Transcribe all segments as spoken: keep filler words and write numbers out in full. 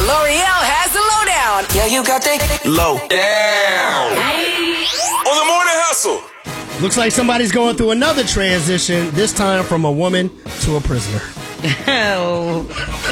L'Oreal has the lowdown. Yeah, you got that low down. On the morning hustle. Looks like somebody's going through another transition, this time from a woman to a prisoner. Oh.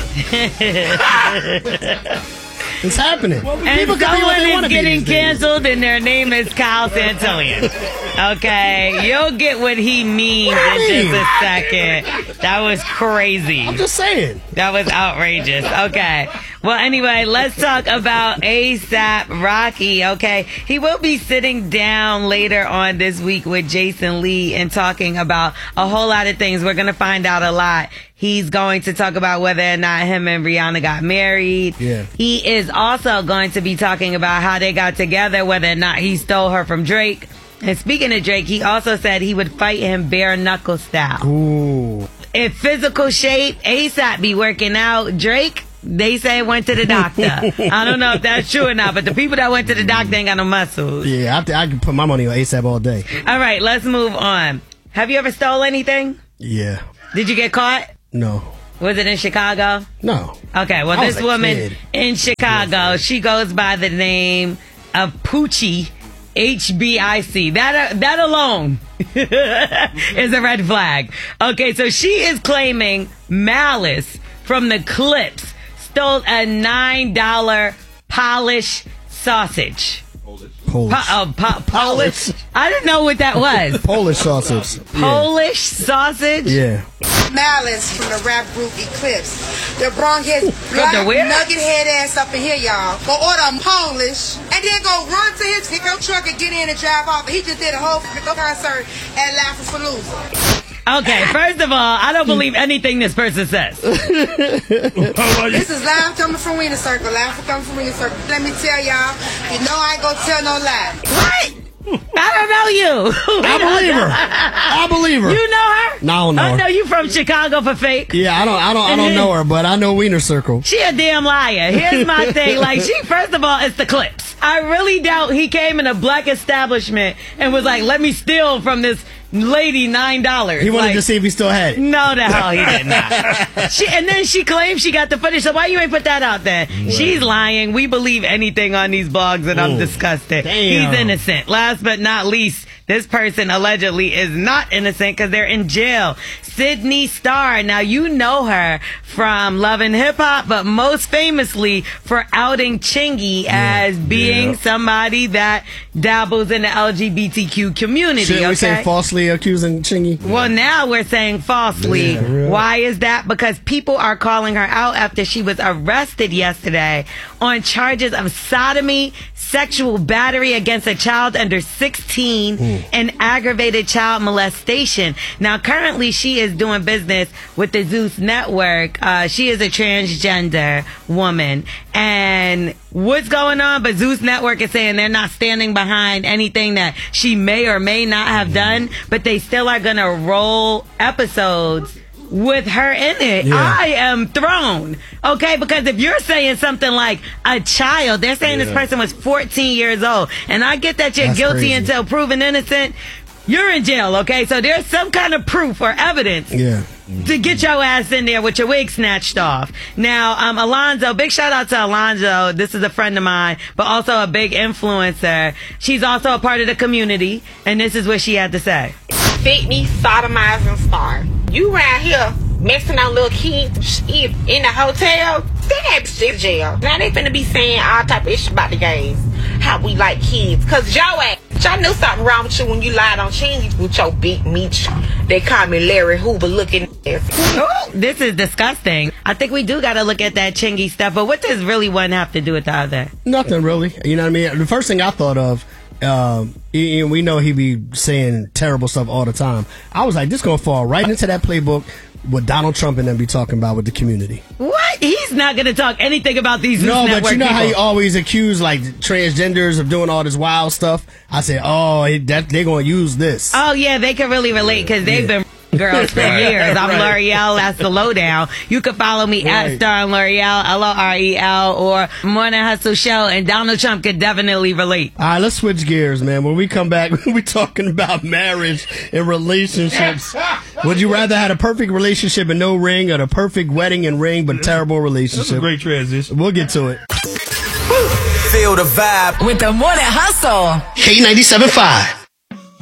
It's happening. Well, and people can be what they someone is getting be canceled and their name is Kyle Santolian. Okay, you'll get what he means in just a second. That was crazy. I'm just saying. That was outrageous. Okay. Well, anyway, let's talk about ASAP Rocky, okay? He will be sitting down later on this week with Jason Lee and talking about a whole lot of things. We're going to find out a lot. He's going to talk about whether or not him and Rihanna got married. Yeah. He is also going to be talking about how they got together, whether or not he stole her from Drake. And speaking of Drake, he also said he would fight him bare knuckle style. Ooh. In physical shape, ASAP be working out. Drake, they say went to the doctor. I don't know if that's true or not, but the people that went to the doctor ain't got no muscles. Yeah, I, th- I can put my money on ASAP all day. All right, let's move on. Have you ever stole anything? Yeah. Did you get caught? No. Was it in Chicago? No. Okay, well, I this was a woman kid. in Chicago, she goes by the name of Poochie, H B I C. That, uh, that alone is a red flag. Okay, so she is claiming Malice from the Clips stole a nine dollar Polish sausage. Polish. Po- uh, po- Polish? I didn't know what that was. Polish sausage. Polish sausage? Yeah. Malice from the rap group Eclipse. The bronc his black the where? nugget head ass up in here, y'all. Go order Polish and then go run to his pickup truck and get in and drive off. He just did a whole concert at Laugh-A-Palooza. Okay, first of all, I don't believe anything this person says. This is live coming from Wiener Circle. Live coming from Wiener Circle. Let me tell y'all, you know I ain't gonna tell no lie. What? I don't know you. I believe her. I believe her. You know her? No, I don't know I her. know you from Chicago for fake. Yeah, I don't, I don't, I don't know her, but I know Wiener Circle. She a damn liar. Here's my thing. Like, she, first of all, it's the Clips. I really doubt he came in a black establishment and was like, let me steal from this lady nine dollars. He wanted like, to see if he still had it. No, the hell he did not. she, and then she claims she got the footage. So why you ain't put that out there? Right. She's lying. We believe anything on these blogs, and Ooh, I'm disgusted. Damn. He's innocent. Last but not least, this person allegedly is not innocent because they're in jail. Sydney Starr. Now, you know her from Love and Hip Hop, but most famously for outing Chingy yeah, as being yeah. somebody that dabbles in the L G B T Q community. Should okay? we say falsely accusing Chingy? Well, now we're saying falsely. Yeah, really? Why is that? Because people are calling her out after she was arrested yesterday on charges of sodomy, sexual battery against a child under sixteen, mm. and aggravated child molestation. Now, currently, she is doing business with the Zeus Network. Uh, she is a transgender woman. And what's going on? But Zeus Network is saying they're not standing behind anything that she may or may not have done, but they still are going to roll episodes with her in it. Yeah. I am thrown. Okay, because if you're saying something like a child, they're saying yeah. this person was fourteen years old, and I get that you're That's guilty crazy. until proven innocent. You're in jail, okay? So there's some kind of proof or evidence yeah. to get your ass in there with your wig snatched off. Now, um, Alonzo, big shout out to Alonzo. This is a friend of mine, but also a big influencer. She's also a part of the community, and this is what she had to say. Fit me, sodomizing star. You around here messing on little kids in the hotel? That bitch in jail. Now they finna be saying all type of shit about the gays. How we like kids. Cause your ass, I knew something wrong with you when you lied on Chingy with your big meat. They call me Larry Hoover looking ass. Ooh, this is disgusting. I think we do gotta look at that Chingy stuff, but what does really one have to do with the other? Nothing really. You know what I mean? The first thing I thought of, um, and we know he be saying terrible stuff all the time. I was like, this gonna fall right into that playbook what Donald Trump and them be talking about with the community. What? He's not going to talk anything about these Zeus No, Network but you know people. how he always accused like transgenders of doing all this wild stuff? I said, oh, that they're going to use this. Oh, yeah, they can really relate because they've yeah. been girls for years. I'm right. L'Oreal. That's the lowdown. You can follow me right. at Star L'Oreal, L O R E L, or Morning Hustle Show, and Donald Trump could definitely relate. All right, let's switch gears, man. When we come back, we're talking about marriage and relationships. Would you rather have a perfect relationship and no ring, or the perfect wedding and ring but terrible relationship? That's a great transition. We'll get to it. Feel the vibe with the Morning Hustle. K ninety-seven point five.